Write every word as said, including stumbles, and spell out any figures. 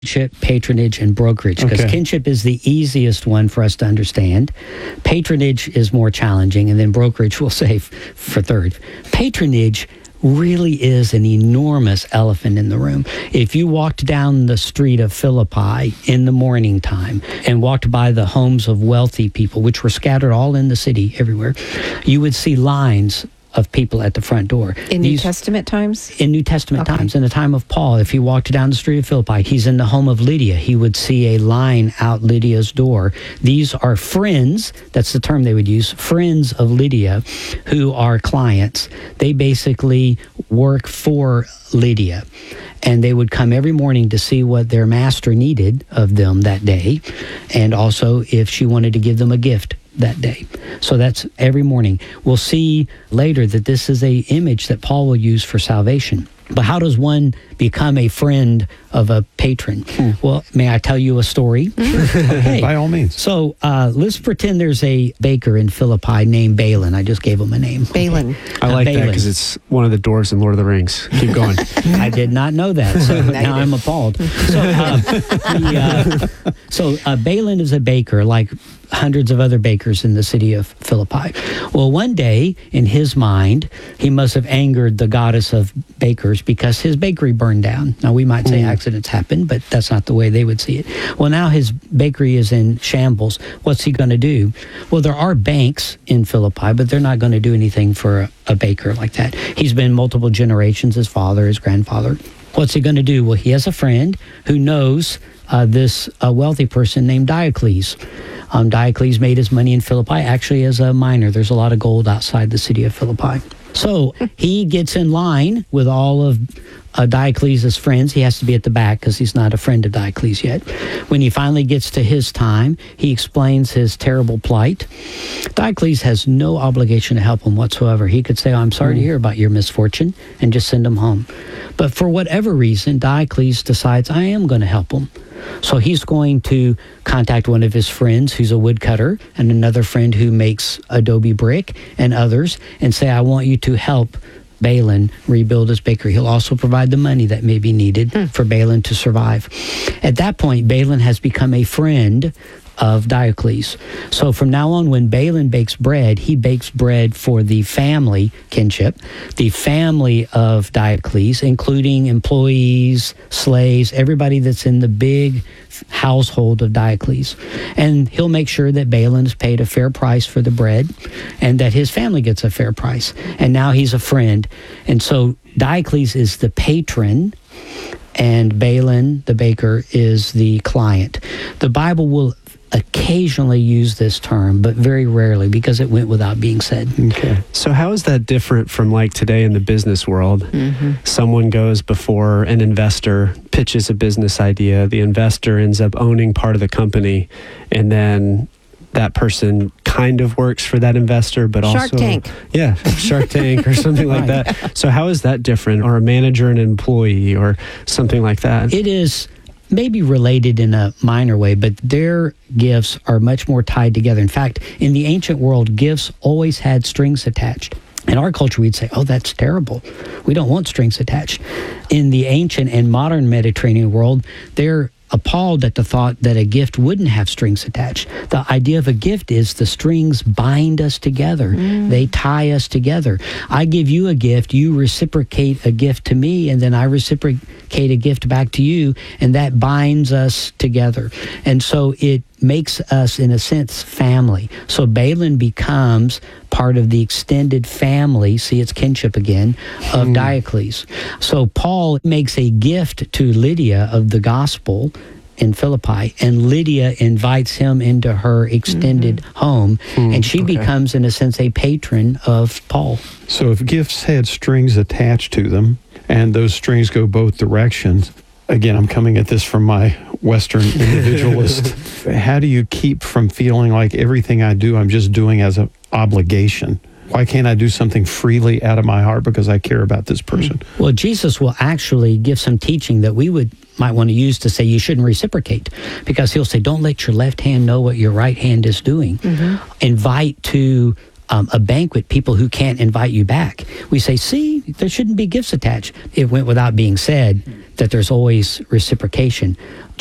kinship, patronage, and brokerage, because Okay. kinship is the easiest one for us to understand. Patronage is more challenging, and then brokerage we'll save for third. Patronage really is an enormous elephant in the room. If you walked down the street of Philippi in the morning time and walked by the homes of wealthy people, which were scattered all in the city everywhere, you would see lines of people at the front door. In New These- Testament times? in New Testament Okay. times, in the time of Paul, if he walked down the street of Philippi, he's in the home of Lydia, he would see a line out Lydia's door. These are friends, that's the term they would use, friends of Lydia, who are clients. They basically work for Lydia. And they would come every morning to see what their master needed of them that day, and also if she wanted to give them a gift that day. So that's every morning. We'll see later that this is a image that Paul will use for salvation. But how does one become a friend of a patron? Hmm. Well, may I tell you a story? Okay. By all means. So uh, let's pretend there's a baker in Philippi named Balin. I just gave him a name. Balin. I Uh, like that Balin. because it's one of the dwarves in Lord of the Rings. Keep going. I did not know that, so now I'm appalled. So, uh, the, uh, so uh, Balin is a baker, like hundreds of other bakers in the city of Philippi. Well, one day, in his mind, he must have angered the goddess of bakers because his bakery burned down. Now, we might say accidents happen, but that's not the way they would see it. Well, now his bakery is in shambles. What's he going to do? Well, there are banks in Philippi, but they're not going to do anything for a, a baker like that. He's been multiple generations, his father, his grandfather. What's he going to do? Well, he has a friend who knows uh, this uh, wealthy person named Diocles. Um, Diocles made his money in Philippi actually as a miner. There's a lot of gold outside the city of Philippi. So he gets in line with all of uh, Diocles' friends. He has to be at the back because he's not a friend of Diocles yet. When he finally gets to his time, he explains his terrible plight. Diocles has no obligation to help him whatsoever. He could say, oh, I'm sorry to hear about your misfortune, and just send him home. But for whatever reason, Diocles decides, I am going to help him. So he's going to contact one of his friends who's a woodcutter and another friend who makes adobe brick and others and say, I want you to help Balin rebuild his bakery. He'll also provide the money that may be needed hmm. for Balin to survive. At that point, Balin has become a friend of Diocles. So from now on, when Balin bakes bread, he bakes bread for the family kinship, the family of Diocles, including employees, slaves, everybody that's in the big household of Diocles. And he'll make sure that Balin is paid a fair price for the bread and that his family gets a fair price. And now he's a friend. And so Diocles is the patron and Balin, the baker, is the client. The Bible will occasionally use this term, but very rarely because it went without being said. Okay. So how is that different from like today in the business world? Mm-hmm. Someone goes before an investor, pitches a business idea, the investor ends up owning part of the company, and then that person kind of works for that investor, but Shark also... Tank. Yeah, Shark Tank or something like Right. that. So how is that different? Or a manager and an employee or something like that? It is maybe related in a minor way, but their gifts are much more tied together. In fact, in the ancient world, gifts always had strings attached. In our culture, we'd say, oh, that's terrible. We don't want strings attached. In the ancient and modern Mediterranean world, they're appalled at the thought that a gift wouldn't have strings attached. The idea of a gift is the strings bind us together. Mm. They tie us together. I give you a gift, you reciprocate a gift to me, and then I reciprocate a gift back to you, and that binds us together. And so it makes us, in a sense, family. So Balin becomes part of the extended family, see, it's kinship again, of mm. Diocles. So Paul makes a gift to Lydia of the gospel in Philippi, and Lydia invites him into her extended mm-hmm. home, mm, and she okay. becomes, in a sense, a patron of Paul. So if gifts had strings attached to them, and those strings go both directions, again, I'm coming at this from my Western individualist. How do you keep from feeling like everything I do, I'm just doing as an obligation? Why can't I do something freely out of my heart because I care about this person? Well, Jesus will actually give some teaching that we would might want to use to say you shouldn't reciprocate, because he'll say, don't let your left hand know what your right hand is doing. Mm-hmm. Invite to um, a banquet people who can't invite you back. We say, see, there shouldn't be gifts attached. It went without being said that there's always reciprocation.